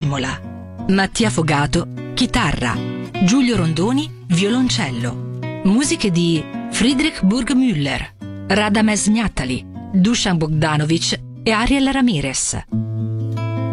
trimola, Mattia Fogato, chitarra, Giulio Rondoni, violoncello. Musiche di Friedrich Burgmüller, Radames Gnatali, Dusan Bogdanovic e Ariel Ramirez.